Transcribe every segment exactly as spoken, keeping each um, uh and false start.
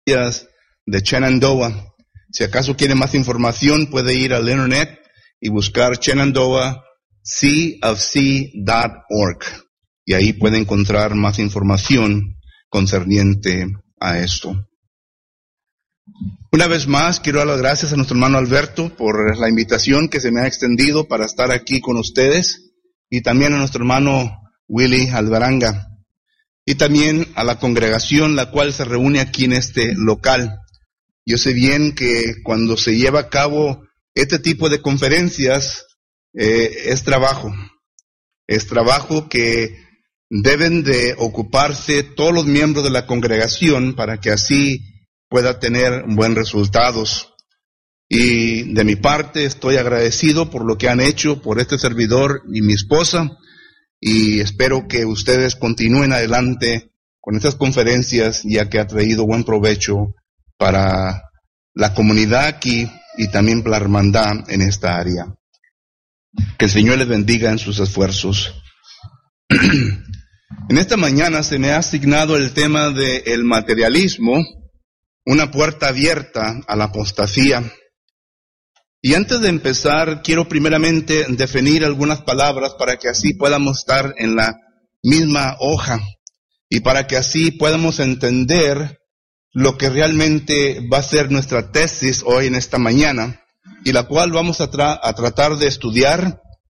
de Shenandoah. Si acaso quiere más información, puede ir al internet y buscar Shenandoah C of C dot org. Y ahí puede encontrar más información concerniente a esto. Una vez más, quiero dar las gracias a nuestro hermano Alberto por la invitación que se me ha extendido para estar aquí con ustedes, y también a nuestro hermano Willy Alvaranga, y también a la congregación la cual se reúne aquí en este local. Yo sé bien que cuando se lleva a cabo este tipo de conferencias, eh, es trabajo, es trabajo que deben de ocuparse todos los miembros de la congregación para que así pueda tener buenos resultados. Y de mi parte estoy agradecido por lo que han hecho por este servidor y mi esposa, y espero que ustedes continúen adelante con estas conferencias, ya que ha traído buen provecho para la comunidad aquí y también para la hermandad en esta área. Que el Señor les bendiga en sus esfuerzos. En esta mañana se me ha asignado el tema del materialismo, una puerta abierta a la apostasía. Y antes de empezar, quiero primeramente definir algunas palabras para que así podamos estar en la misma hoja y para que así podamos entender lo que realmente va a ser nuestra tesis hoy en esta mañana, y la cual vamos a, tra- a tratar de estudiar,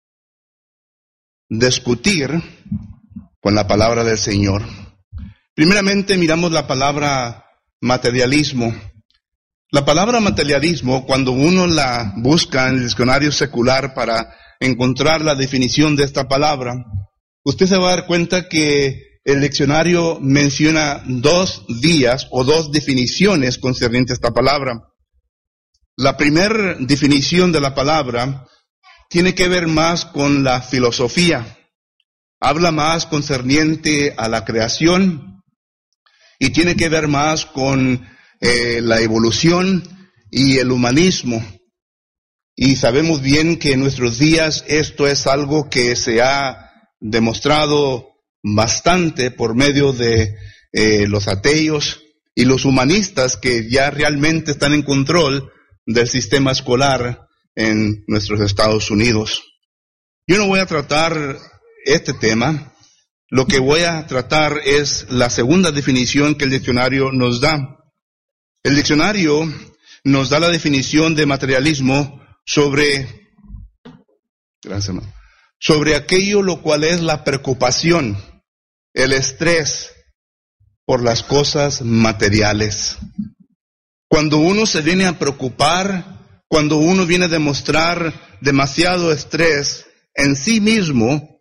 discutir con la palabra del Señor. Primeramente miramos la palabra materialismo. La palabra materialismo, cuando uno la busca en el diccionario secular para encontrar la definición de esta palabra, usted se va a dar cuenta que el diccionario menciona dos vías o dos definiciones concernientes a esta palabra. La primera definición de la palabra tiene que ver más con la filosofía. Habla más concerniente a la creación y tiene que ver más con eh, la evolución y el humanismo. Y sabemos bien que en nuestros días esto es algo que se ha demostrado bastante por medio de eh, los ateos y los humanistas, que ya realmente están en control del sistema escolar en nuestros Estados Unidos. Yo no voy a tratar este tema. Lo que voy a tratar es la segunda definición que el diccionario nos da. El diccionario nos da la definición de materialismo sobre, gracias, hermano, sobre aquello lo cual es la preocupación, el estrés por las cosas materiales. Cuando uno se viene a preocupar, cuando uno viene a demostrar demasiado estrés en sí mismo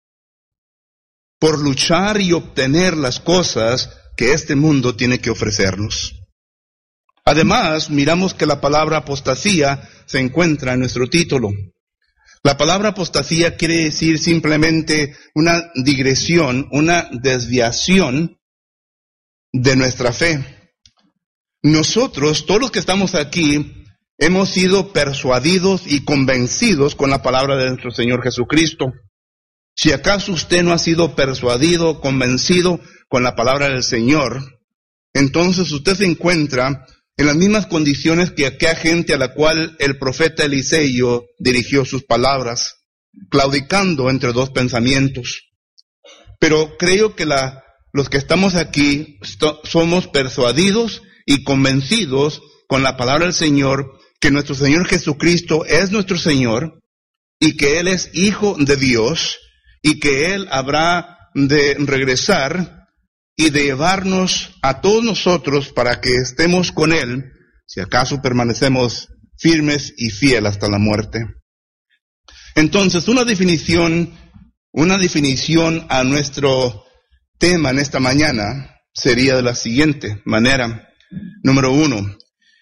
por luchar y obtener las cosas que este mundo tiene que ofrecernos. Además, miramos que la palabra apostasía se encuentra en nuestro título. La palabra apostasía quiere decir simplemente una digresión, una desviación de nuestra fe. Nosotros, todos los que estamos aquí, hemos sido persuadidos y convencidos con la palabra de nuestro Señor Jesucristo. Si acaso usted no ha sido persuadido, convencido con la palabra del Señor, entonces usted se encuentra en las mismas condiciones que aquella gente a la cual el profeta Eliseo dirigió sus palabras, claudicando entre dos pensamientos. Pero creo que la, los que estamos aquí st- somos persuadidos y convencidos con la palabra del Señor, que nuestro Señor Jesucristo es nuestro Señor, y que Él es Hijo de Dios, y que Él habrá de regresar y de llevarnos a todos nosotros para que estemos con Él, si acaso permanecemos firmes y fieles hasta la muerte. Entonces, una definición, una definición a nuestro tema en esta mañana sería de la siguiente manera. Número uno,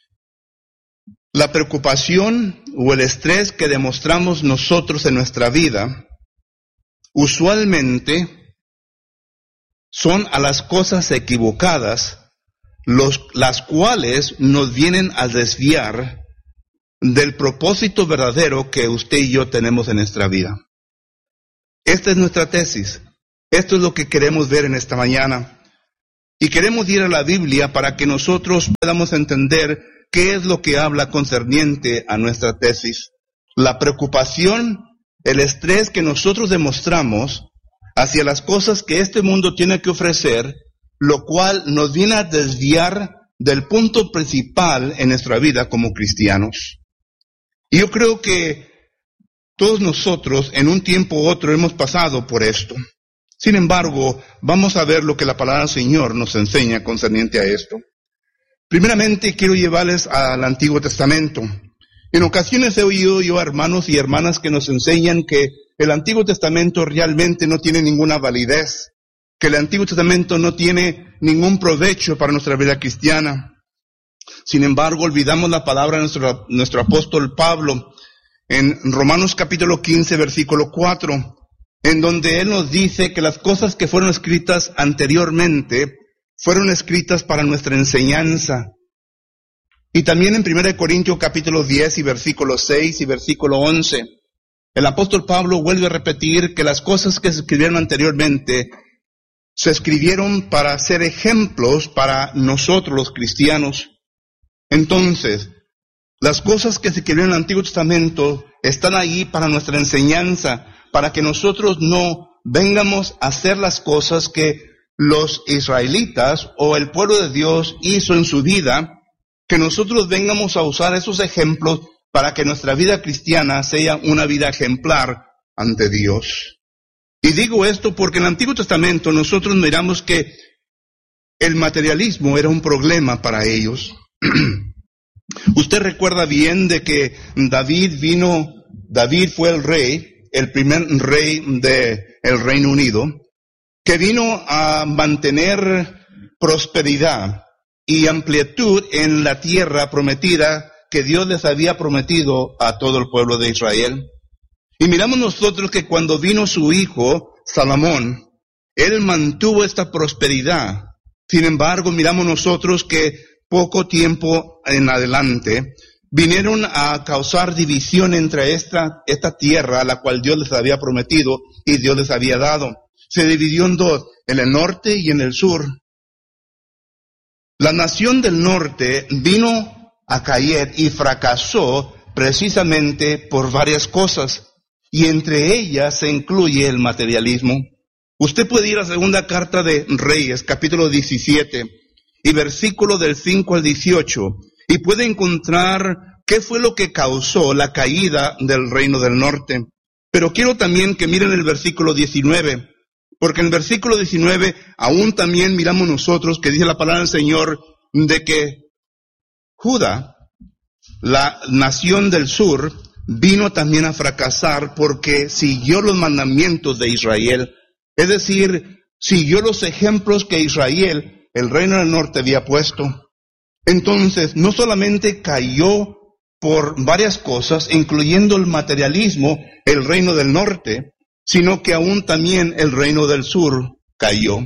la preocupación o el estrés que demostramos nosotros en nuestra vida usualmente son a las cosas equivocadas, los, las cuales nos vienen a desviar del propósito verdadero que usted y yo tenemos en nuestra vida. Esta es nuestra tesis. Esto es lo que queremos ver en esta mañana. Y queremos ir a la Biblia para que nosotros podamos entender qué es lo que habla concerniente a nuestra tesis. La preocupación, el estrés que nosotros demostramos hacia las cosas que este mundo tiene que ofrecer, lo cual nos viene a desviar del punto principal en nuestra vida como cristianos. Y yo creo que todos nosotros en un tiempo u otro hemos pasado por esto. Sin embargo, vamos a ver lo que la palabra del Señor nos enseña concerniente a esto. Primeramente, quiero llevarles al Antiguo Testamento. En ocasiones he oído yo a hermanos y hermanas que nos enseñan que el Antiguo Testamento realmente no tiene ninguna validez, que el Antiguo Testamento no tiene ningún provecho para nuestra vida cristiana. Sin embargo, olvidamos la palabra de nuestro, nuestro apóstol Pablo en Romanos capítulo quince, versículo cuatro, en donde él nos dice que las cosas que fueron escritas anteriormente fueron escritas para nuestra enseñanza. Y también en primera de Corintios capítulo diez y versículo seis y versículo once, el apóstol Pablo vuelve a repetir que las cosas que se escribieron anteriormente se escribieron para ser ejemplos para nosotros los cristianos. Entonces, las cosas que se escribieron en el Antiguo Testamento están ahí para nuestra enseñanza, para que nosotros no vengamos a hacer las cosas que los israelitas o el pueblo de Dios hizo en su vida, que nosotros vengamos a usar esos ejemplos para que nuestra vida cristiana sea una vida ejemplar ante Dios. Y digo esto porque en el Antiguo Testamento nosotros miramos que el materialismo era un problema para ellos. Usted recuerda bien de que David vino, David fue el rey, el primer rey del Reino Unido, que vino a mantener prosperidad y amplitud en la tierra prometida que Dios les había prometido a todo el pueblo de Israel. Y miramos nosotros que cuando vino su hijo, Salomón, él mantuvo esta prosperidad. Sin embargo, miramos nosotros que poco tiempo en adelante vinieron a causar división entre esta, esta tierra a la cual Dios les había prometido y Dios les había dado. Se dividió en dos, en el norte y en el sur. La nación del norte vino a caer y fracasó precisamente por varias cosas, y entre ellas se incluye el materialismo. Usted puede ir a la segunda carta de Reyes, capítulo diecisiete, y versículo del cinco al dieciocho, y puede encontrar qué fue lo que causó la caída del reino del norte. Pero quiero también que miren el versículo diecinueve, porque en el versículo diecinueve aún también miramos nosotros que dice la palabra del Señor de que Judá, la nación del sur, vino también a fracasar porque siguió los mandamientos de Israel. Es decir, siguió los ejemplos que Israel, el reino del norte, había puesto. Entonces, no solamente cayó por varias cosas, incluyendo el materialismo, el reino del norte, sino que aún también el reino del sur cayó.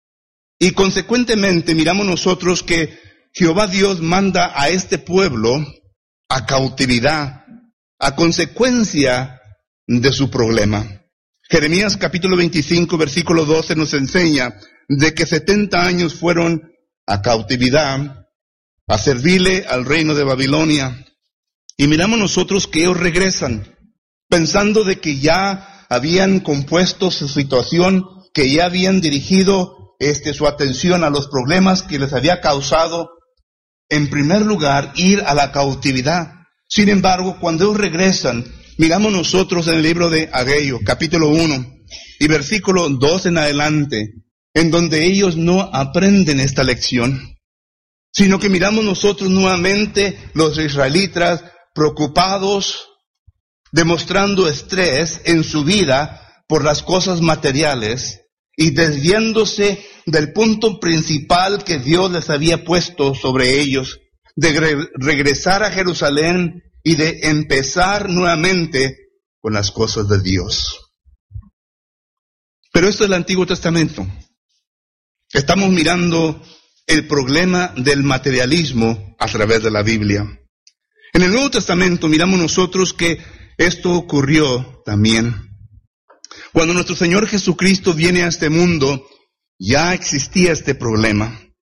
Y consecuentemente miramos nosotros que Jehová Dios manda a este pueblo a cautividad, a consecuencia de su problema. Jeremías capítulo veinticinco, versículo doce nos enseña de que setenta años fueron a cautividad, a servirle al reino de Babilonia. Y miramos nosotros que ellos regresan, pensando de que ya habían compuesto su situación, que ya habían dirigido este, su atención a los problemas que les había causado, en primer lugar, ir a la cautividad. Sin embargo, cuando ellos regresan, miramos nosotros en el libro de Ageo, capítulo uno, y versículo dos en adelante, en donde ellos no aprenden esta lección, sino que miramos nosotros nuevamente los israelitas preocupados, demostrando estrés en su vida por las cosas materiales y desviándose del punto principal que Dios les había puesto sobre ellos, de re- regresar a Jerusalén y de empezar nuevamente con las cosas de Dios. Pero esto es el Antiguo Testamento. Estamos mirando el problema del materialismo a través de la Biblia. En el Nuevo Testamento miramos nosotros que esto ocurrió también. Cuando nuestro Señor Jesucristo viene a este mundo, ya existía este problema.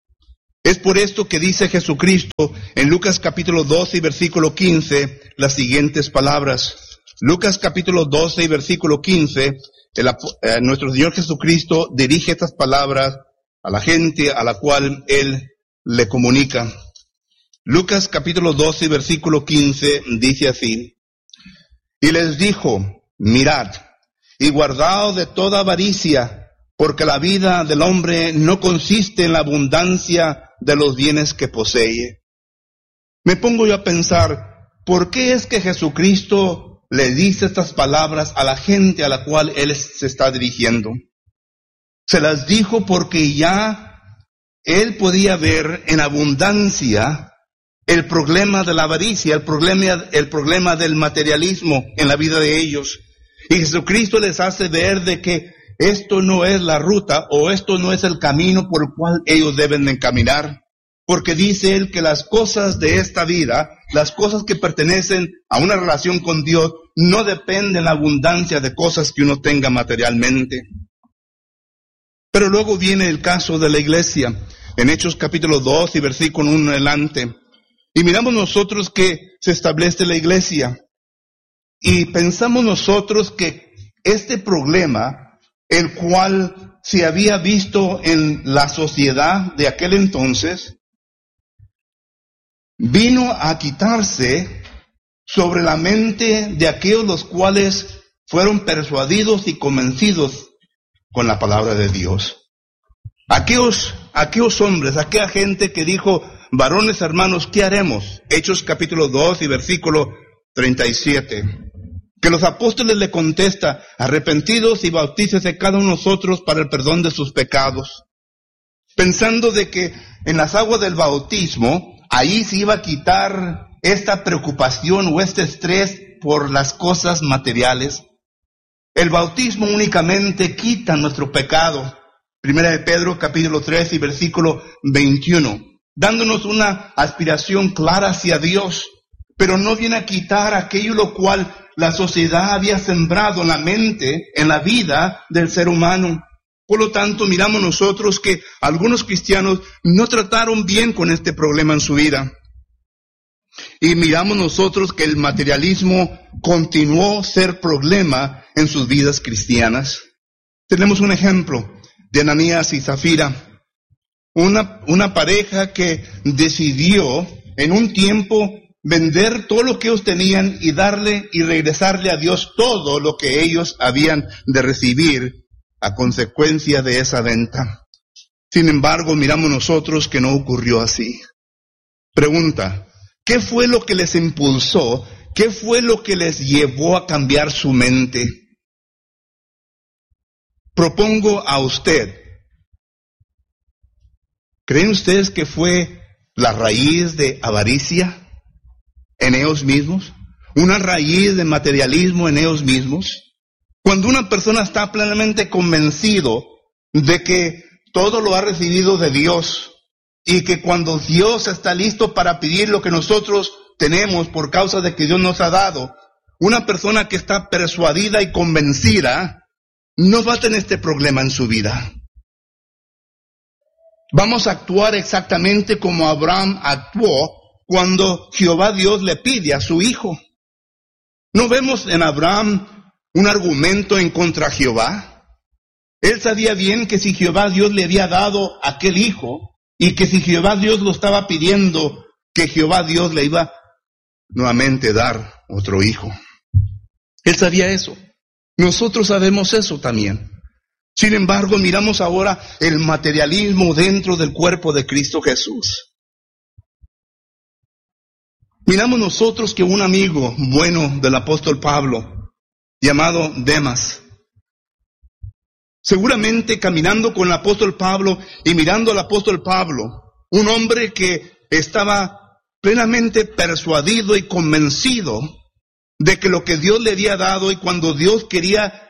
Es por esto que dice Jesucristo en Lucas capítulo doce y versículo quince las siguientes palabras. Lucas capítulo doce y versículo quince, el, eh, nuestro Señor Jesucristo dirige estas palabras a la gente a la cual Él le comunica. Lucas capítulo doce y versículo quince dice así: y les dijo, mirad, y guardaos de toda avaricia, porque la vida del hombre no consiste en la abundancia de los bienes que posee. Me pongo yo a pensar, ¿por qué es que Jesucristo le dice estas palabras a la gente a la cual Él se está dirigiendo? Se las dijo porque ya Él podía ver en abundancia el problema de la avaricia, el problema, el problema del materialismo en la vida de ellos. Y Jesucristo les hace ver de que esto no es la ruta o esto no es el camino por el cual ellos deben de caminar. Porque dice Él que las cosas de esta vida, las cosas que pertenecen a una relación con Dios, no dependen de la abundancia de cosas que uno tenga materialmente. Pero luego viene el caso de la iglesia, en Hechos capítulo dos y versículo uno en adelante. Y miramos nosotros que se establece la iglesia. Y pensamos nosotros que este problema, el cual se había visto en la sociedad de aquel entonces, vino a quitarse sobre la mente de aquellos los cuales fueron persuadidos y convencidos con la palabra de Dios. Aquellos, aquellos hombres, aquella gente que dijo, varones hermanos, ¿qué haremos? Hechos capítulo dos y versículo treinta y siete. Que los apóstoles le contesta, arrepentidos y bautícese cada uno de nosotros para el perdón de sus pecados. Pensando de que en las aguas del bautismo, ahí se iba a quitar esta preocupación o este estrés por las cosas materiales. El bautismo únicamente quita nuestro pecado. Primera de Pedro capítulo tres y versículo veintiuno. Dándonos una aspiración clara hacia Dios. Pero no viene a quitar aquello lo cual la sociedad había sembrado en la mente, en la vida del ser humano. Por lo tanto, miramos nosotros que algunos cristianos no trataron bien con este problema en su vida. Y miramos nosotros que el materialismo continuó a ser problema en sus vidas cristianas. Tenemos un ejemplo de Ananías y Zafira, una, una pareja que decidió en un tiempo vender todo lo que ellos tenían y darle y regresarle a Dios todo lo que ellos habían de recibir a consecuencia de esa venta. Sin embargo, miramos nosotros que no ocurrió así. Pregunta, ¿qué fue lo que les impulsó? ¿Qué fue lo que les llevó a cambiar su mente? Propongo a usted, ¿creen ustedes que fue la raíz de avaricia en ellos mismos? ¿Una raíz de materialismo en ellos mismos? Cuando una persona está plenamente convencido de que todo lo ha recibido de Dios y que cuando Dios está listo para pedir lo que nosotros tenemos por causa de que Dios nos ha dado, una persona que está persuadida y convencida no va a tener este problema en su vida. Vamos a actuar exactamente como Abraham actuó cuando Jehová Dios le pide a su hijo. ¿No vemos en Abraham un argumento en contra de Jehová? Él sabía bien que si Jehová Dios le había dado aquel hijo, y que si Jehová Dios lo estaba pidiendo, que Jehová Dios le iba nuevamente dar otro hijo. Él sabía eso. Nosotros sabemos eso también. Sin embargo, miramos ahora el materialismo dentro del cuerpo de Cristo Jesús. Miramos nosotros que un amigo bueno del apóstol Pablo, llamado Demas, seguramente caminando con el apóstol Pablo y mirando al apóstol Pablo, un hombre que estaba plenamente persuadido y convencido de que lo que Dios le había dado, y cuando Dios quería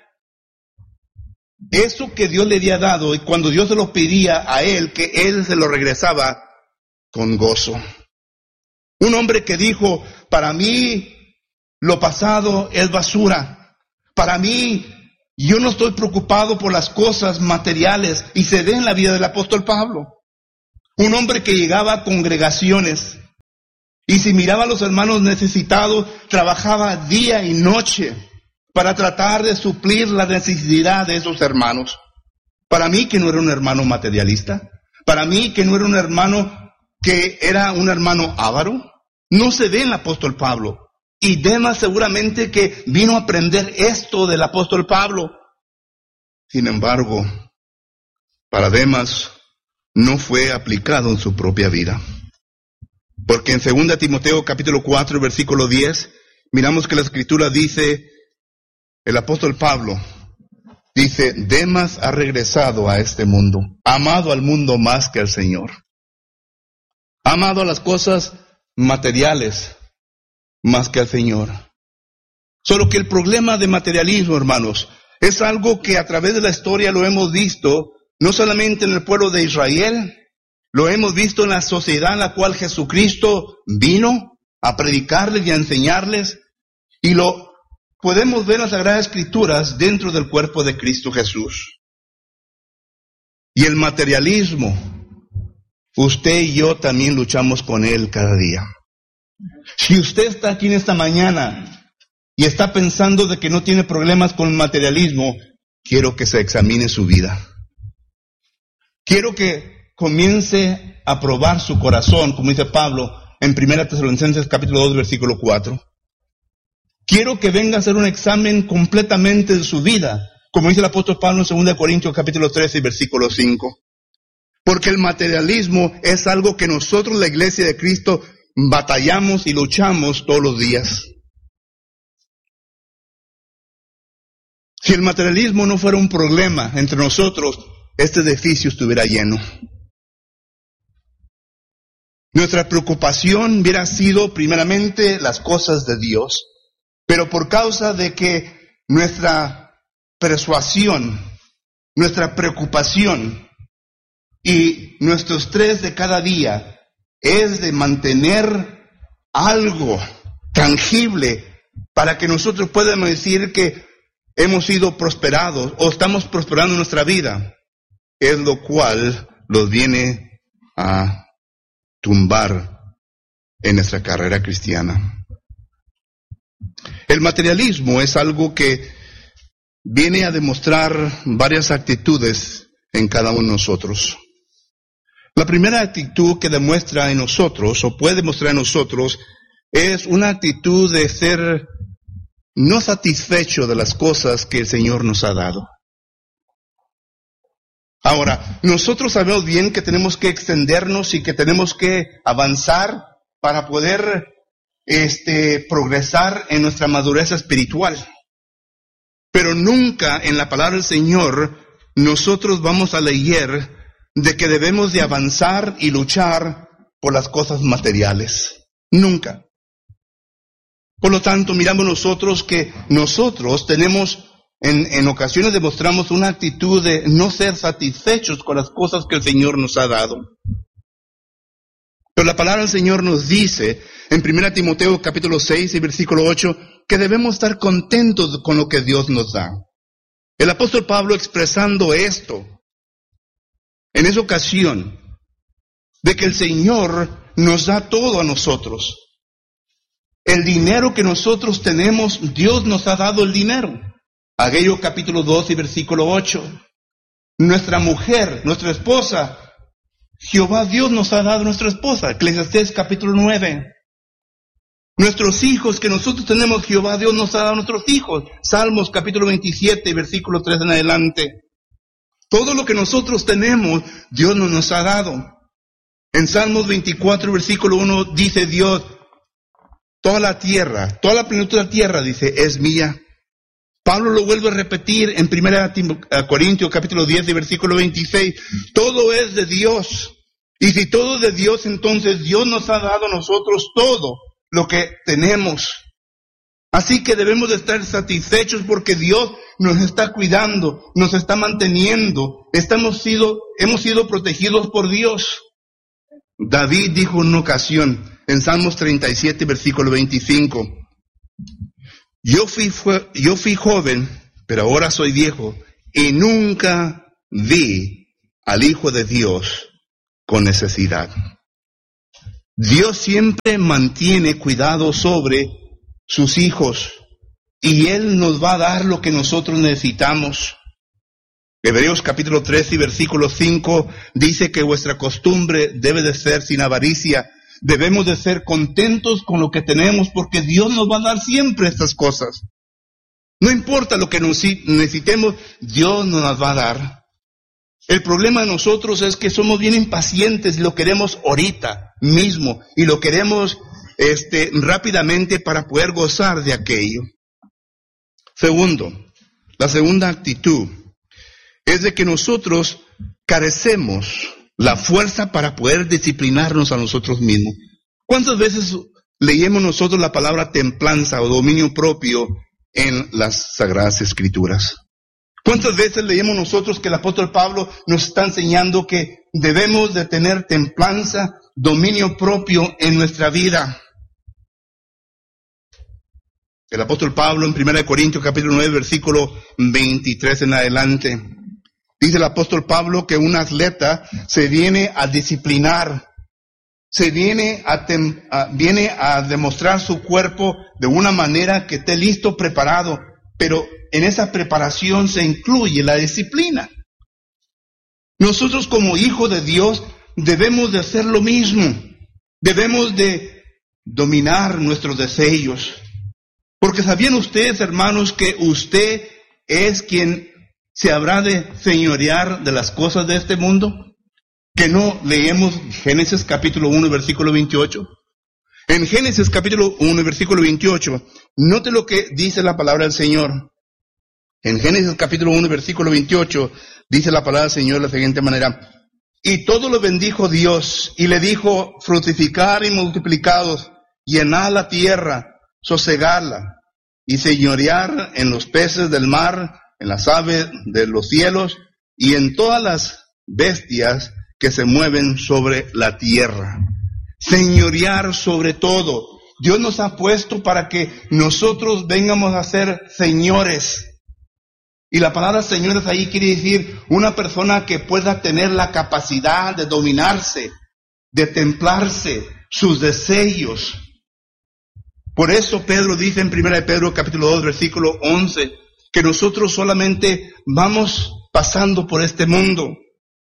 eso que Dios le había dado, y cuando Dios se lo pedía a él, que él se lo regresaba con gozo. Un hombre que dijo, para mí lo pasado es basura. Para mí, yo no estoy preocupado por las cosas materiales. Y se ve en la vida del apóstol Pablo. Un hombre que llegaba a congregaciones y si miraba a los hermanos necesitados, trabajaba día y noche para tratar de suplir la necesidad de esos hermanos. Para mí que no era un hermano materialista, para mí que no era un hermano que era un hermano avaro, no se ve en el apóstol Pablo. Y Demas seguramente que vino a aprender esto del apóstol Pablo. Sin embargo, para Demas no fue aplicado en su propia vida. Porque en segunda Timoteo capítulo cuatro, versículo diez, miramos que la escritura dice, el apóstol Pablo dice, Demas ha regresado a este mundo, amado al mundo más que al Señor. Ha amado a las cosas materiales más que al Señor. Solo que el problema de materialismo, hermanos, es algo que a través de la historia lo hemos visto, no solamente en el pueblo de Israel, lo hemos visto en la sociedad en la cual Jesucristo vino a predicarles y a enseñarles, y lo podemos ver en las Sagradas Escrituras dentro del cuerpo de Cristo Jesús. Y el materialismo, usted y yo también luchamos con él cada día. Si usted está aquí en esta mañana y está pensando de que no tiene problemas con el materialismo, quiero que se examine su vida. Quiero que comience a probar su corazón, como dice Pablo en primera Tesalonicenses capítulo dos, versículo cuatro. Quiero que venga a hacer un examen completamente de su vida, como dice el apóstol Pablo en segunda Corintios capítulo trece, versículo cinco. Porque el materialismo es algo que nosotros, la iglesia de Cristo, batallamos y luchamos todos los días. Si el materialismo no fuera un problema entre nosotros, este edificio estuviera lleno. Nuestra preocupación hubiera sido primeramente las cosas de Dios, pero por causa de que nuestra persuasión, nuestra preocupación y nuestro estrés de cada día es de mantener algo tangible para que nosotros podamos decir que hemos sido prosperados o estamos prosperando en nuestra vida, es lo cual los viene a tumbar en nuestra carrera cristiana. El materialismo es algo que viene a demostrar varias actitudes en cada uno de nosotros. La primera actitud que demuestra en nosotros, o puede demostrar en nosotros, es una actitud de ser no satisfecho de las cosas que el Señor nos ha dado. Ahora, nosotros sabemos bien que tenemos que extendernos y que tenemos que avanzar para poder este, progresar en nuestra madurez espiritual. Pero nunca en la palabra del Señor nosotros vamos a leer de que debemos de avanzar y luchar por las cosas materiales. Nunca. Por lo tanto, miramos nosotros que nosotros tenemos, en, en ocasiones demostramos una actitud de no ser satisfechos con las cosas que el Señor nos ha dado. Pero la palabra del Señor nos dice, en primera Timoteo capítulo seis y versículo ocho, que debemos estar contentos con lo que Dios nos da. El apóstol Pablo expresando esto, en esa ocasión, de que el Señor nos da todo a nosotros. El dinero que nosotros tenemos, Dios nos ha dado el dinero. Ageo capítulo dos y versículo ocho. Nuestra mujer, nuestra esposa, Jehová Dios nos ha dado nuestra esposa. Eclesiastés capítulo nueve. Nuestros hijos que nosotros tenemos, Jehová Dios nos ha dado nuestros hijos. Salmos capítulo veintisiete, versículo tres en adelante. Todo lo que nosotros tenemos, Dios nos, nos ha dado. En Salmos veinticuatro, versículo uno, dice Dios, toda la tierra, toda la plenitud de la tierra, dice, es mía. Pablo lo vuelve a repetir en primera Corintios capítulo diez y versículo veintiséis. Todo es de Dios. Y si todo es de Dios, entonces Dios nos ha dado a nosotros todo lo que tenemos. Así que debemos de estar satisfechos porque Dios nos está cuidando, nos está manteniendo. Estamos sido, hemos sido protegidos por Dios. David dijo en una ocasión, en Salmos treinta y siete, versículo veinticinco, Yo fui, fue, yo fui joven, pero ahora soy viejo, y nunca vi al Hijo de Dios con necesidad. Dios siempre mantiene cuidado sobre sus hijos y Él nos va a dar lo que nosotros necesitamos. Hebreos capítulo tres y versículo cinco dice que vuestra costumbre debe de ser sin avaricia. Debemos de ser contentos con lo que tenemos porque Dios nos va a dar siempre estas cosas. No importa lo que necesitemos, Dios nos las va a dar. El problema de nosotros es que somos bien impacientes y lo queremos ahorita mismo y lo queremos este, rápidamente para poder gozar de aquello. Segundo, la segunda actitud es de que nosotros carecemos la fuerza para poder disciplinarnos a nosotros mismos. ¿Cuántas veces leemos nosotros la palabra templanza o dominio propio en las Sagradas Escrituras? ¿Cuántas veces leemos nosotros que el apóstol Pablo nos está enseñando que debemos de tener templanza, dominio propio en nuestra vida? El apóstol Pablo en primera de Corintios capítulo nueve versículo veintitrés en adelante. Dice el apóstol Pablo que un atleta se viene a disciplinar, se viene a, tem, a, viene a demostrar su cuerpo de una manera que esté listo, preparado, pero en esa preparación se incluye la disciplina. Nosotros como hijos de Dios debemos de hacer lo mismo, debemos de dominar nuestros deseos, porque ¿sabían ustedes, hermanos, que usted es quien se habrá de señorear de las cosas de este mundo? Que no leemos Génesis capítulo uno, versículo veintiocho. En Génesis capítulo uno, versículo veintiocho, note lo que dice la palabra del Señor. En Génesis capítulo uno, versículo veintiocho, dice la palabra del Señor de la siguiente manera. Y todo lo bendijo Dios, y le dijo, fructificar y multiplicados, llenad la tierra, sosegarla, y señorear en los peces del mar, en las aves de los cielos y en todas las bestias que se mueven sobre la tierra. Señorear sobre todo. Dios nos ha puesto para que nosotros vengamos a ser señores. Y la palabra señores ahí quiere decir una persona que pueda tener la capacidad de dominarse, de templarse sus deseos. Por eso Pedro dice en primera de Pedro capítulo dos versículo once, que nosotros solamente vamos pasando por este mundo.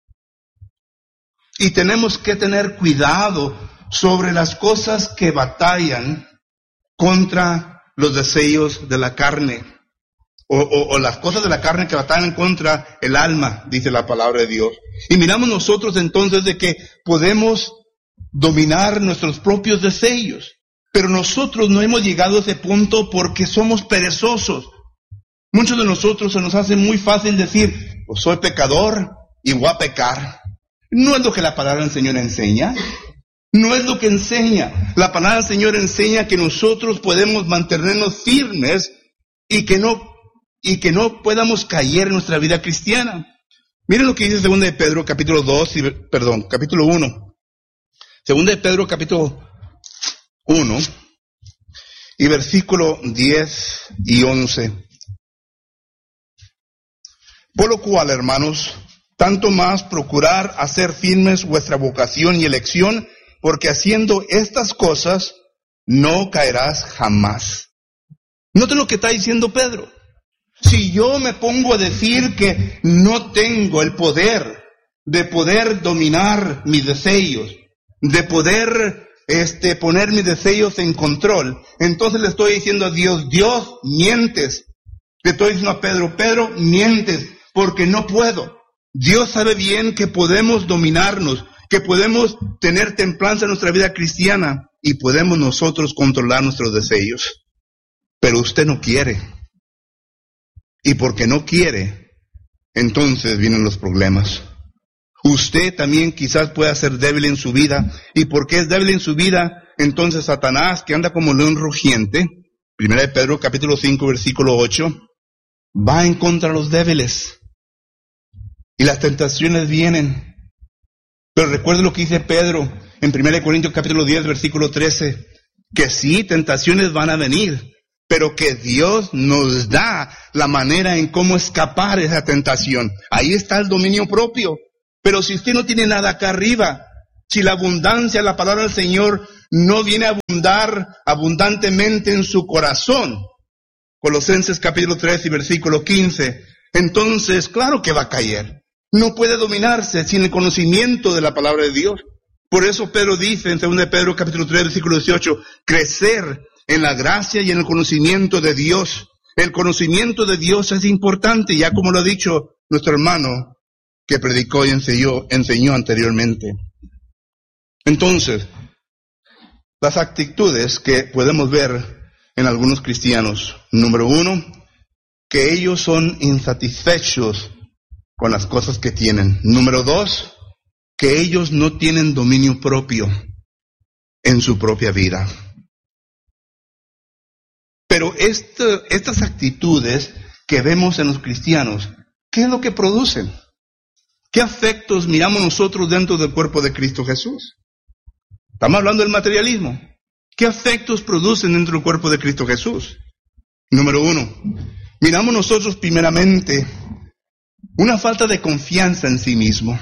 Y tenemos que tener cuidado sobre las cosas que batallan contra los deseos de la carne. O, o, o las cosas de la carne que batallan contra el alma, dice la palabra de Dios. Y miramos nosotros entonces de que podemos dominar nuestros propios deseos. Pero nosotros no hemos llegado a ese punto porque somos perezosos. Muchos de nosotros se nos hace muy fácil decir, pues soy pecador y voy a pecar. No es lo que la palabra del Señor enseña. No es lo que enseña. La palabra del Señor enseña que nosotros podemos mantenernos firmes y que no, y que no podamos caer en nuestra vida cristiana. Miren lo que dice segunda de Pedro capítulo dos, y, perdón, capítulo uno. segunda de Pedro capítulo uno y versículo diez y once. Por lo cual, hermanos, tanto más procurar hacer firmes vuestra vocación y elección, porque haciendo estas cosas no caerás jamás. Noten lo que está diciendo Pedro. Si yo me pongo a decir que no tengo el poder de poder dominar mis deseos, de poder este, poner mis deseos en control, entonces le estoy diciendo a Dios, Dios, mientes. Le estoy diciendo a Pedro, Pedro, mientes. Porque no puedo. Dios sabe bien que podemos dominarnos, que podemos tener templanza en nuestra vida cristiana y podemos nosotros controlar nuestros deseos. Pero usted no quiere. Y porque no quiere, entonces vienen los problemas. Usted también quizás pueda ser débil en su vida. Y porque es débil en su vida, entonces Satanás, que anda como león rugiente, primera de Pedro capítulo cinco versículo ocho, va en contra de los débiles. Y las tentaciones vienen. Pero recuerde lo que dice Pedro en primera de Corintios capítulo diez, versículo trece. Que sí, tentaciones van a venir, pero que Dios nos da la manera en cómo escapar de esa tentación. Ahí está el dominio propio. Pero si usted no tiene nada acá arriba, si la abundancia, la palabra del Señor, no viene a abundar abundantemente en su corazón, Colosenses capítulo tres y versículo quince, entonces claro que va a caer. No puede dominarse sin el conocimiento de la palabra de Dios. Por eso Pedro dice en segunda de Pedro capítulo tres versículo dieciocho, crecer en la gracia y en el conocimiento de Dios. El conocimiento de Dios es importante, ya como lo ha dicho nuestro hermano que predicó y enseñó, enseñó anteriormente. Entonces, las actitudes que podemos ver en algunos cristianos. Número uno, que ellos son insatisfechos con las cosas que tienen. Número dos, que ellos no tienen dominio propio en su propia vida. Pero este, estas actitudes que vemos en los cristianos, ¿qué es lo que producen? ¿Qué afectos miramos nosotros dentro del cuerpo de Cristo Jesús? Estamos hablando del materialismo. ¿Qué afectos producen dentro del cuerpo de Cristo Jesús? Número uno, miramos nosotros primeramente una falta de confianza en sí mismo.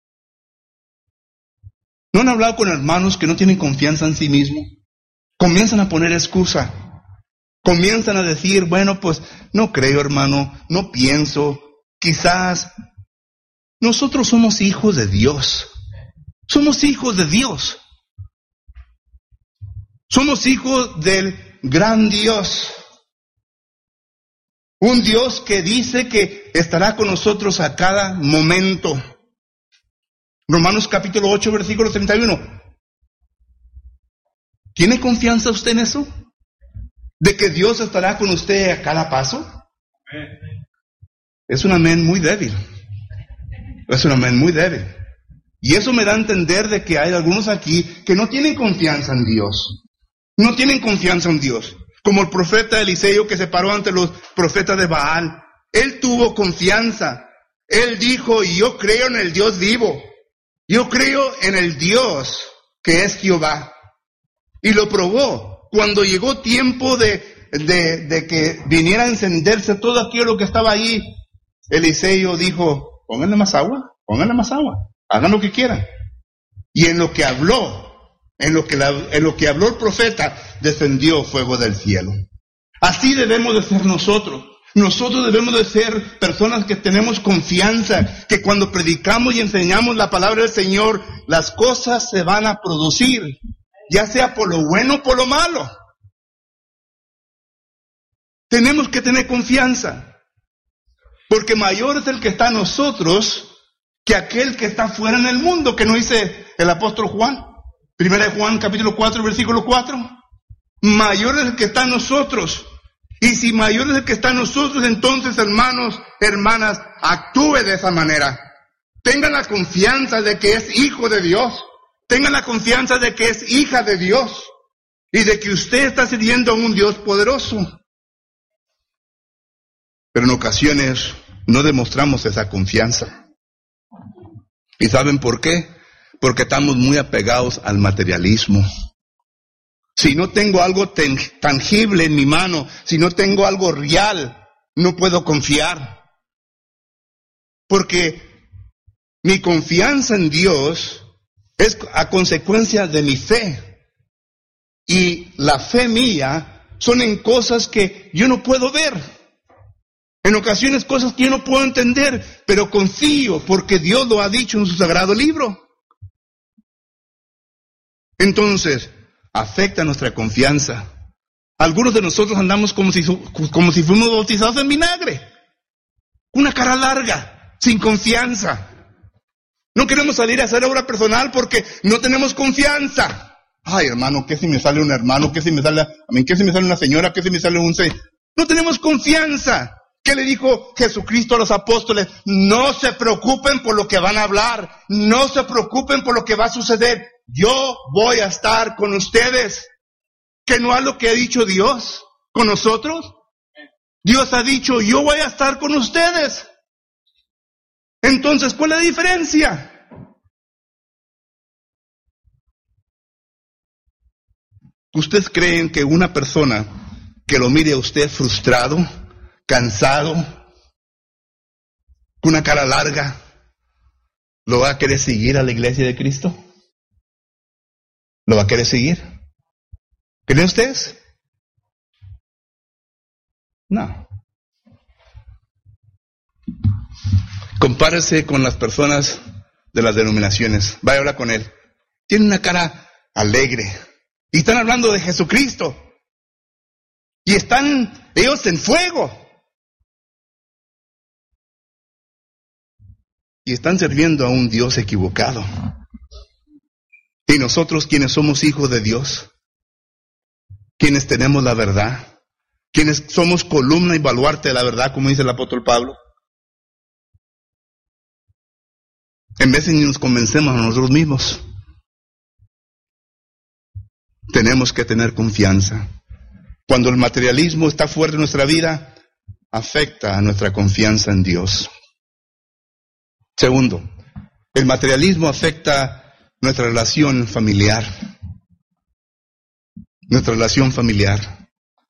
¿No han hablado con hermanos que no tienen confianza en sí mismo? Comienzan a poner excusa. Comienzan a decir, bueno, pues no creo, hermano, no pienso, quizás. Nosotros somos hijos de Dios. Somos hijos de Dios. Somos hijos del gran Dios. Un Dios que dice que estará con nosotros a cada momento. Romanos capítulo ocho, versículo treinta y uno. ¿Tiene confianza usted en eso? ¿De que Dios estará con usted a cada paso? Es un amén muy débil. Es un amén muy débil. Y eso me da a entender de que hay algunos aquí que no tienen confianza en Dios. No tienen confianza en Dios. Como el profeta Eliseo que se paró ante los profetas de Baal. Él tuvo confianza. Él dijo, yo creo en el Dios vivo. Yo creo en el Dios que es Jehová. Y lo probó. Cuando llegó tiempo de, de, de que viniera a encenderse todo aquello que estaba ahí, Eliseo dijo, pónganle más agua, pónganle más agua, hagan lo que quieran. Y en lo que habló, en lo que, la, en lo que habló el profeta, descendió fuego del cielo. Así debemos de ser nosotros. Nosotros debemos de ser personas que tenemos confianza, que cuando predicamos y enseñamos la palabra del Señor, las cosas se van a producir, ya sea por lo bueno o por lo malo. Tenemos que tener confianza, porque mayor es el que está en nosotros que aquel que está fuera en el mundo, que nos dice el apóstol Juan. Primera de Juan capítulo cuatro, versículo cuatro. Mayor es el que está en nosotros. Y si mayor es el que está en nosotros, entonces, hermanos, hermanas, actúe de esa manera. Tengan la confianza de que es hijo de Dios. Tengan la confianza de que es hija de Dios. Y de que usted está sirviendo a un Dios poderoso. Pero en ocasiones no demostramos esa confianza. ¿Y saben por qué? Porque estamos muy apegados al materialismo. Si no tengo algo ten, tangible en mi mano, si no tengo algo real, no puedo confiar. Porque mi confianza en Dios es a consecuencia de mi fe. Y la fe mía son en cosas que yo no puedo ver. En ocasiones cosas que yo no puedo entender, pero confío porque Dios lo ha dicho en su sagrado libro. Entonces, afecta nuestra confianza. Algunos de nosotros andamos como si, como si fuéramos bautizados en vinagre. Una cara larga, sin confianza. No queremos salir a hacer obra personal porque no tenemos confianza. Ay, hermano, ¿qué si me sale un hermano? ¿Qué si me sale, a mí, qué si me sale una señora? ¿Qué si me sale un señor? No tenemos confianza. ¿Qué le dijo Jesucristo a los apóstoles? No se preocupen por lo que van a hablar. No se preocupen por lo que va a suceder. Yo voy a estar con ustedes. ¿Que no es lo que ha dicho Dios con nosotros? Dios ha dicho, yo voy a estar con ustedes. Entonces, ¿cuál es la diferencia? ¿Ustedes creen que una persona que lo mire a usted frustrado, cansado, con una cara larga, lo va a querer seguir a la iglesia de Cristo? ¿Lo va a querer seguir? ¿Creen ustedes? No. Compárese con las personas de las denominaciones. Vaya a hablar con él. Tiene una cara alegre. Y están hablando de Jesucristo. Y están ellos en fuego. Y están sirviendo a un Dios equivocado. Y nosotros, quienes somos hijos de Dios, quienes tenemos la verdad, quienes somos columna y baluarte de la verdad, como dice el apóstol Pablo, en vez de ni nos convencemos a nosotros mismos, tenemos que tener confianza. Cuando el materialismo está fuerte en nuestra vida, afecta a nuestra confianza en Dios. Segundo, el materialismo afecta nuestra relación familiar. Nuestra relación familiar.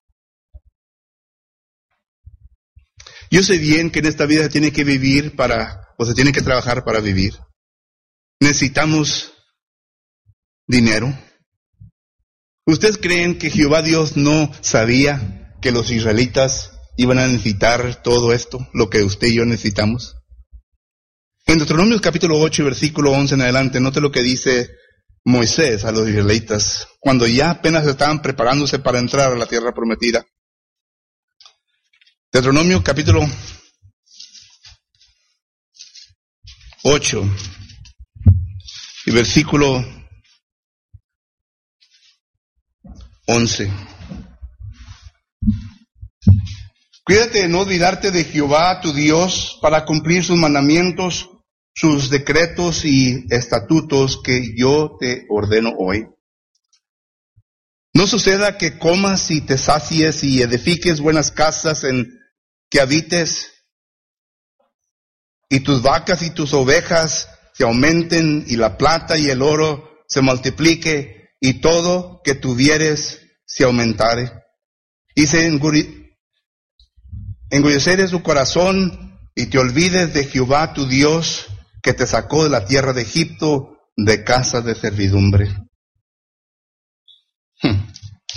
Yo sé bien que en esta vida se tiene que vivir para, o se tiene que trabajar para vivir. Necesitamos dinero. ¿Ustedes creen que Jehová Dios no sabía que los israelitas iban a necesitar todo esto, lo que usted y yo necesitamos? En Deuteronomio capítulo ocho, versículo once en adelante, note lo que dice Moisés a los israelitas, cuando ya apenas estaban preparándose para entrar a la tierra prometida. Deuteronomio capítulo ocho y versículo once. Cuídate de no olvidarte de Jehová tu Dios para cumplir sus mandamientos, sus decretos y estatutos que yo te ordeno hoy. No suceda que comas y te sacies y edifiques buenas casas en que habites, y tus vacas y tus ovejas se aumenten, y la plata y el oro se multiplique, y todo que tuvieres se aumentare. Y se engulleciere su corazón, y te olvides de Jehová tu Dios, que te sacó de la tierra de Egipto, de casa de servidumbre. Hmm.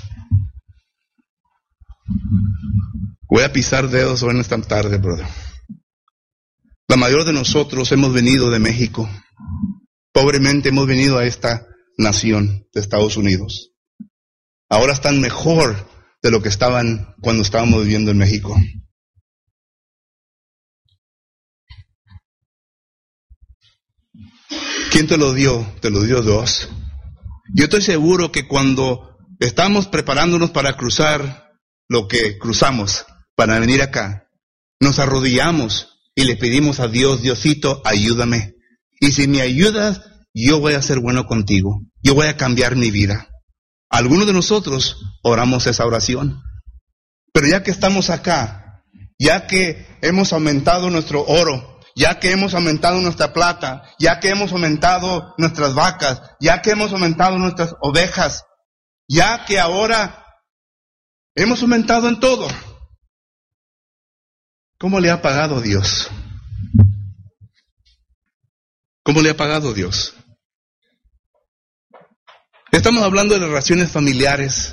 Voy a pisar dedos hoy en esta tarde, brother. La mayoría de nosotros hemos venido de México. Pobremente hemos venido a esta nación de Estados Unidos. Ahora están mejor de lo que estaban cuando estábamos viviendo en México. ¿Quién te lo dio? Te lo dio Dios. Yo estoy seguro que cuando estamos preparándonos para cruzar lo que cruzamos, para venir acá, nos arrodillamos y le pedimos a Dios, Diosito, ayúdame. Y si me ayudas, yo voy a ser bueno contigo. Yo voy a cambiar mi vida. Algunos de nosotros oramos esa oración. Pero ya que estamos acá, ya que hemos aumentado nuestro oro, ya que hemos aumentado nuestra plata, ya que hemos aumentado nuestras vacas, ya que hemos aumentado nuestras ovejas, ya que ahora hemos aumentado en todo, ¿cómo le ha pagado Dios? ¿Cómo le ha pagado Dios? Estamos hablando de relaciones familiares.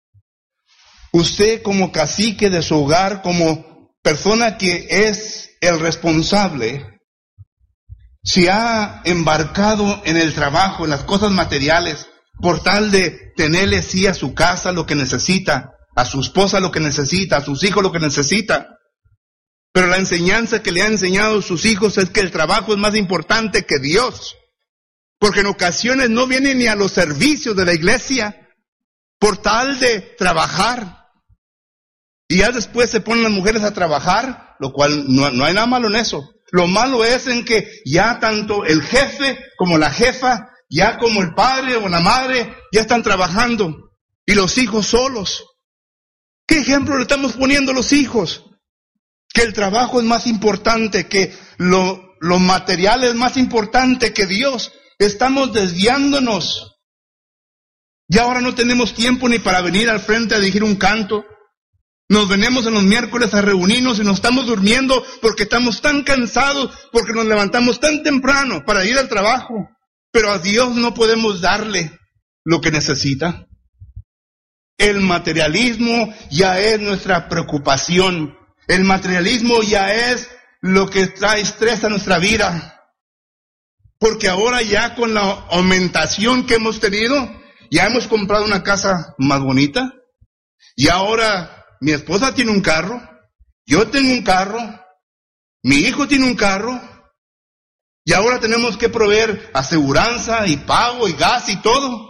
Usted como cacique de su hogar, como persona que es el responsable, se ha embarcado en el trabajo, en las cosas materiales, por tal de tenerle sí a su casa lo que necesita, a su esposa lo que necesita, a sus hijos lo que necesita. Pero la enseñanza que le han enseñado a sus hijos es que el trabajo es más importante que Dios. Porque en ocasiones no vienen ni a los servicios de la iglesia por tal de trabajar. Y ya después se ponen las mujeres a trabajar, lo cual no, no hay nada malo en eso. Lo malo es en que ya tanto el jefe como la jefa, ya como el padre o la madre, ya están trabajando. Y los hijos solos. ¿Qué ejemplo le estamos poniendo a los hijos? Que el trabajo es más importante, que lo, lo material es más importante que Dios. Estamos desviándonos. Y ahora no tenemos tiempo ni para venir al frente a dirigir un canto. Nos venimos en los miércoles a reunirnos y nos estamos durmiendo porque estamos tan cansados, porque nos levantamos tan temprano para ir al trabajo. Pero a Dios no podemos darle. lo que necesita. El materialismo ya es nuestra preocupación. El materialismo ya es lo que trae estrés a nuestra vida. Porque ahora ya con la aumentación que hemos tenido, ya hemos comprado una casa más bonita. Y ahora mi esposa tiene un carro, yo tengo un carro, mi hijo tiene un carro. Y ahora tenemos que proveer aseguranza y pago y gas y todo.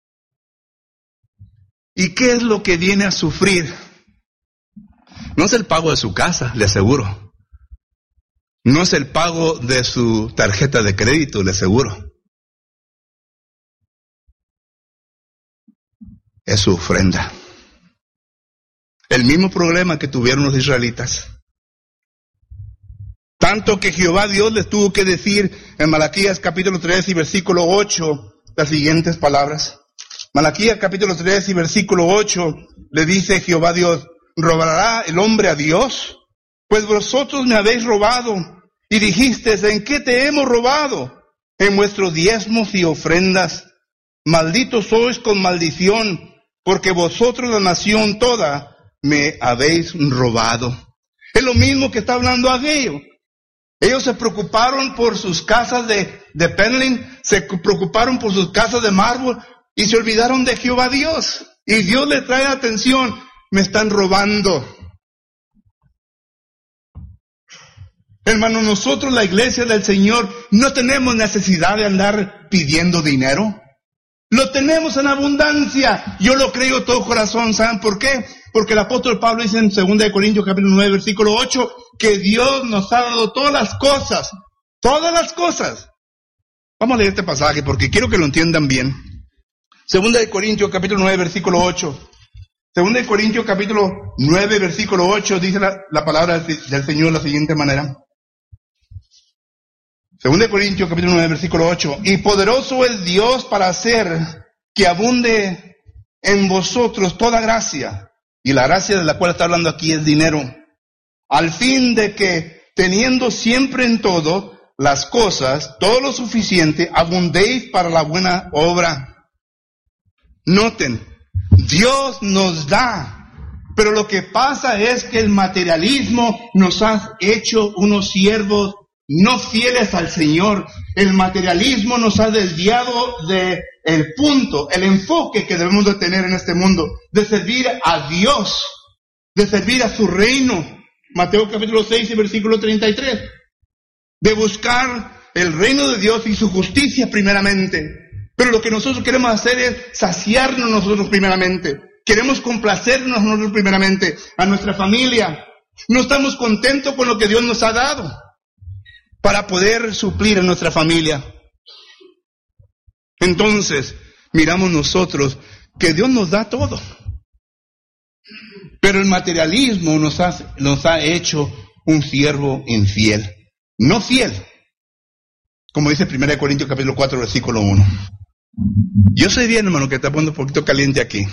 ¿Y qué es lo que viene a sufrir? No es el pago de su casa, le aseguro. No es el pago de su tarjeta de crédito, le aseguro. Es su ofrenda. El mismo problema que tuvieron los israelitas. Tanto que Jehová Dios les tuvo que decir en Malaquías capítulo tres y versículo ocho las siguientes palabras. Malaquías capítulo tres y versículo ocho le dice Jehová Dios: ¿robará el hombre a Dios? Pues vosotros me habéis robado y dijisteis: ¿en qué te hemos robado? En vuestros diezmos y ofrendas. Malditos sois con maldición, porque vosotros la nación toda me habéis robado. Es lo mismo que está hablando Ageo. Ellos se preocuparon por sus casas de, de Penlin, se preocuparon por sus casas de mármol y se olvidaron de Jehová Dios. Y Dios le trae atención: me están robando. Hermano, nosotros, la iglesia del Señor, no tenemos necesidad de andar pidiendo dinero. Lo tenemos en abundancia. Yo lo creo todo corazón. ¿Saben por qué? Porque el apóstol Pablo dice en segunda de Corintios capítulo nueve versículo ocho que Dios nos ha dado todas las cosas. Todas las cosas. Vamos a leer este pasaje porque quiero que lo entiendan bien. Segunda de Corintios capítulo nueve versículo ocho. Segunda de Corintios capítulo nueve versículo ocho dice la, la palabra del Señor de la siguiente manera. Segunda de Corintios capítulo nueve versículo ocho. Y poderoso es Dios para hacer que abunde en vosotros toda gracia. Y la gracia de la cual está hablando aquí es dinero. Al fin de que, teniendo siempre en todo las cosas, todo lo suficiente, abundéis para la buena obra. Noten, Dios nos da. Pero lo que pasa es que el materialismo nos ha hecho unos siervos no fieles al Señor. El materialismo nos ha desviado de el punto, el enfoque que debemos de tener en este mundo, de servir a Dios, de servir a su reino. Mateo capítulo seis y versículo treinta y tres. De buscar el reino de Dios y su justicia primeramente. Pero lo que nosotros queremos hacer es saciarnos nosotros primeramente. Queremos complacernos nosotros primeramente, a nuestra familia. No estamos contentos con lo que Dios nos ha dado para poder suplir a nuestra familia. Entonces, miramos nosotros que Dios nos da todo. Pero el materialismo nos ha, nos ha hecho un siervo infiel. No fiel. Como dice primera de Corintios capítulo cuatro versículo uno. Yo sé bien, hermano, que está poniendo un poquito caliente aquí.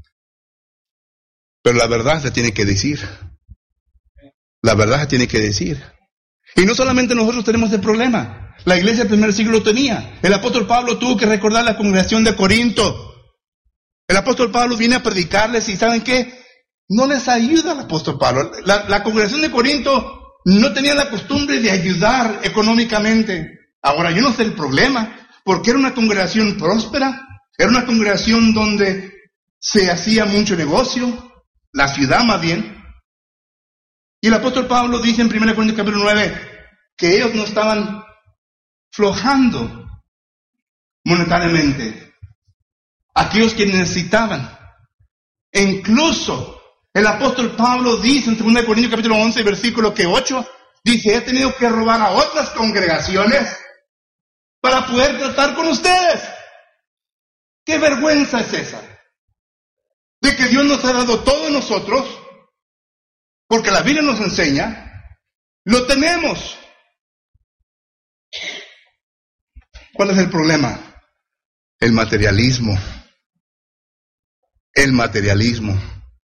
Pero la verdad se tiene que decir. La verdad se tiene que decir. Y no solamente nosotros tenemos el problema. La iglesia del primer siglo lo tenía. El apóstol Pablo tuvo que recordar la congregación de Corinto. El apóstol Pablo viene a predicarles y ¿saben qué? No les ayuda el apóstol Pablo. La, la congregación de Corinto no tenía la costumbre de ayudar económicamente. Ahora, yo no sé el problema, porque era una congregación próspera, era una congregación donde se hacía mucho negocio, la ciudad más bien. Y el apóstol Pablo dice en primera Corintios capítulo nueve que ellos no estaban flojando monetariamente. Aquellos que necesitaban. E incluso el apóstol Pablo dice en segunda Corintios capítulo once versículo que ocho, dice: he tenido que robar a otras congregaciones para poder tratar con ustedes. ¿Qué vergüenza es esa? De que Dios nos ha dado todo a nosotros, porque la Biblia nos enseña, lo tenemos. ¿Cuál es el problema? El materialismo. El materialismo.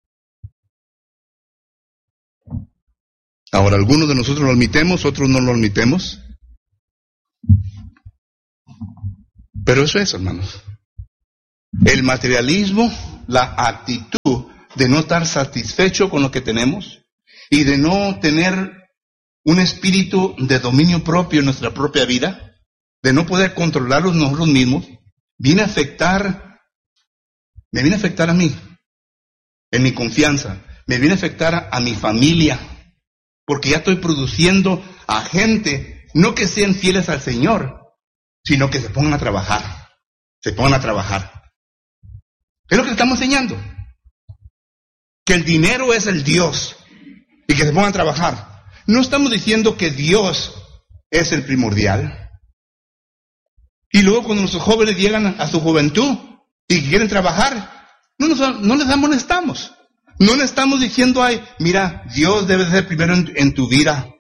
Ahora, algunos de nosotros lo admitemos, otros no lo admitemos. Pero eso es, hermanos. El materialismo, la actitud de no estar satisfecho con lo que tenemos y de no tener un espíritu de dominio propio en nuestra propia vida, de no poder controlarlos nosotros mismos, viene a afectar, me viene a afectar a mí, en mi confianza, me viene a afectar a, a mi familia, porque ya estoy produciendo a gente, no que sean fieles al Señor, sino que se pongan a trabajar, se pongan a trabajar. Es lo que estamos enseñando, que el dinero es el Dios y que se pongan a trabajar. No estamos diciendo que Dios es el primordial. Y luego cuando nuestros jóvenes llegan a su juventud y quieren trabajar, no, nos, no les amonestamos. No le estamos diciendo, ay, mira, Dios debe ser primero en, en tu vida.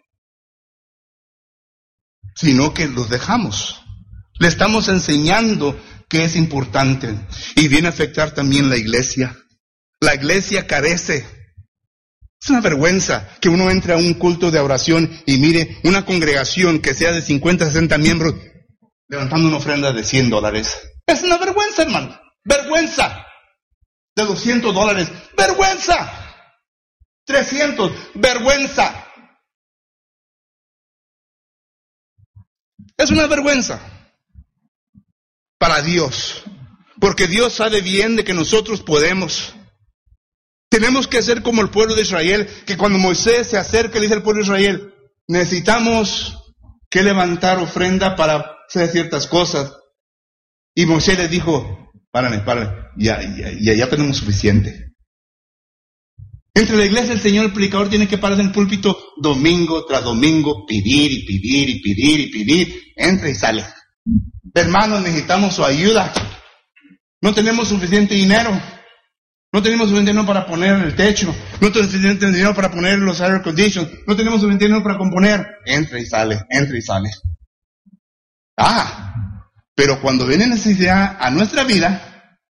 Sino que los dejamos. Le estamos enseñando que es importante. Y viene a afectar también la iglesia. La iglesia carece. Es una vergüenza que uno entre a un culto de oración y mire una congregación que sea de cincuenta, sesenta miembros levantando una ofrenda de cien dólares. Es una vergüenza, hermano. Vergüenza. De doscientos dólares. Vergüenza. trescientos. Vergüenza. Es una vergüenza para Dios. Porque Dios sabe bien de que nosotros podemos. Tenemos que ser como el pueblo de Israel, que cuando Moisés se acerca y le dice al pueblo de Israel, necesitamos que levantar ofrenda para hacer ciertas cosas. Y Moisés les dijo, párame, párame, ya, ya, ya, ya tenemos suficiente. Entre la iglesia el Señor el predicador tiene que parar en el púlpito domingo tras domingo, pedir y pedir y pedir y pedir, entra y sale. Hermanos, necesitamos su ayuda. No tenemos suficiente dinero. No tenemos suficiente dinero para poner el techo. No tenemos suficiente dinero para poner los air conditions. No tenemos suficiente dinero para componer. Entra y sale, entra y sale. Ah, pero cuando viene necesidad a nuestra vida,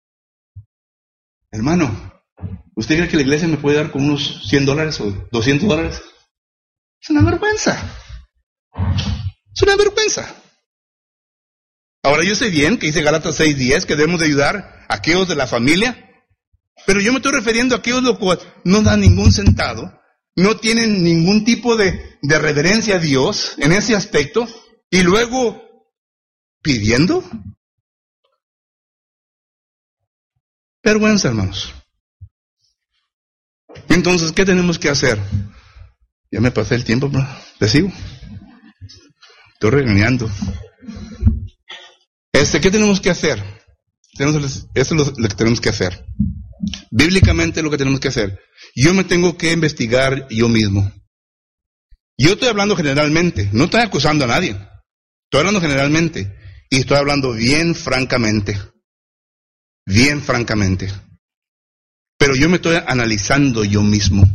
hermano, ¿usted cree que la iglesia me puede dar con unos cien dólares o doscientos dólares? Es una vergüenza. Es una vergüenza. Ahora yo sé bien que dice Gálatas seis diez que debemos de ayudar a aquellos de la familia. Pero yo me estoy refiriendo a aquellos los cuales no dan ningún centavo, no tienen ningún tipo de, de reverencia a Dios en ese aspecto, y luego pidiendo. Vergüenza, hermanos. Entonces, ¿qué tenemos que hacer? Ya me pasé el tiempo, pero te sigo. Estoy regañando. Este, ¿qué tenemos que hacer? Tenemos, eso es lo que tenemos que hacer. Bíblicamente lo que tenemos que hacer. Yo me tengo que investigar yo mismo. Yo estoy hablando generalmente, no estoy acusando a nadie. Estoy hablando generalmente y estoy hablando bien francamente. Bien francamente. Pero yo me estoy analizando yo mismo.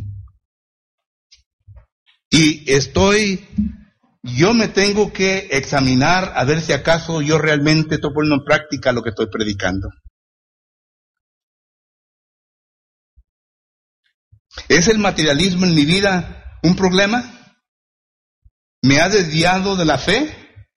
Y estoy, yo me tengo que examinar a ver si acaso yo realmente estoy poniendo en práctica lo que estoy predicando. ¿Es el materialismo en mi vida un problema? ¿Me ha desviado de la fe?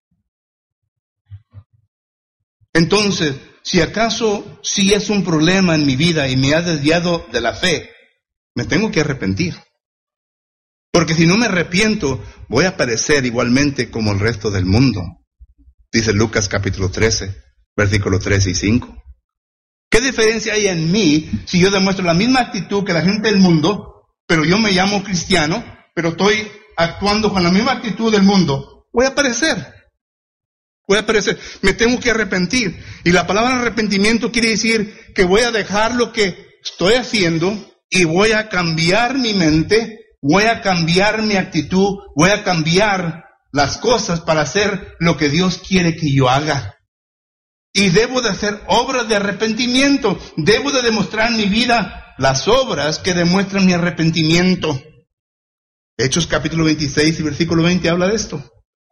Entonces, si acaso sí es un problema en mi vida y me ha desviado de la fe, me tengo que arrepentir. Porque si no me arrepiento, voy a perecer igualmente como el resto del mundo. Dice Lucas capítulo trece, versículos tres y cinco. ¿Qué diferencia hay en mí si yo demuestro la misma actitud que la gente del mundo, pero yo me llamo cristiano, pero estoy actuando con la misma actitud del mundo? Voy a perecer. Voy a perecer. Me tengo que arrepentir. Y la palabra arrepentimiento quiere decir que voy a dejar lo que estoy haciendo y voy a cambiar mi mente, voy a cambiar mi actitud, voy a cambiar las cosas para hacer lo que Dios quiere que yo haga. Y debo de hacer obras de arrepentimiento. Debo de demostrar en mi vida las obras que demuestran mi arrepentimiento. Hechos capítulo veintiséis y versículo veinte habla de esto.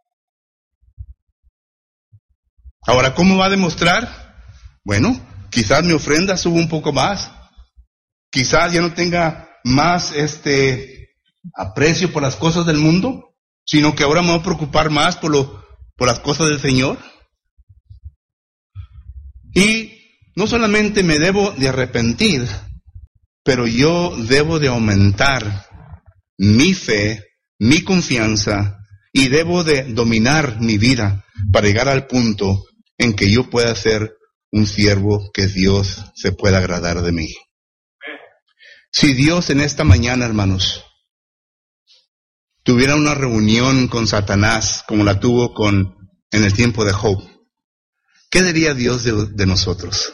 Ahora, ¿cómo va a demostrar? Bueno, quizás mi ofrenda suba un poco más. Quizás ya no tenga más este aprecio por las cosas del mundo, sino que ahora me voy a preocupar más por, lo, por las cosas del Señor. Y no solamente me debo de arrepentir, pero yo debo de aumentar mi fe, mi confianza, y debo de dominar mi vida para llegar al punto en que yo pueda ser un siervo que Dios se pueda agradar de mí. Si Dios en esta mañana, hermanos, tuviera una reunión con Satanás como la tuvo con en el tiempo de Job, ¿qué diría Dios de, de nosotros?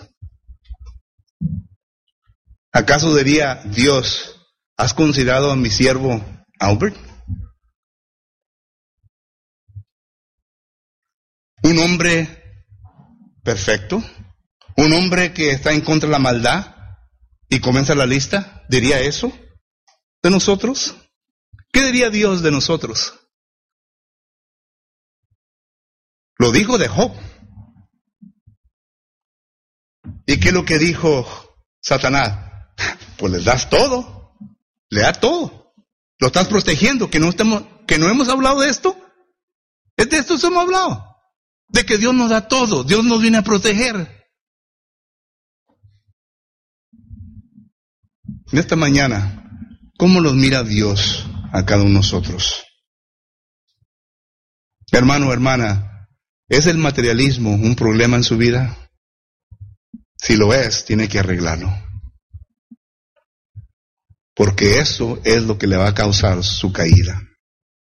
¿Acaso diría Dios, ¿has considerado a mi siervo Albert? Un hombre perfecto, un hombre que está en contra de la maldad y comienza la lista, ¿diría eso de nosotros? ¿Qué diría Dios de nosotros? Lo dijo de Job. ¿Y qué es lo que dijo Satanás? Pues les das todo, le da todo. Lo estás protegiendo, que no estamos, que no hemos hablado de esto. Es de esto hemos hablado. De que Dios nos da todo, Dios nos viene a proteger. En esta mañana, ¿cómo los mira Dios a cada uno de nosotros? Hermano, hermana, ¿es el materialismo un problema en su vida? Si lo es, tiene que arreglarlo. Porque eso es lo que le va a causar su caída.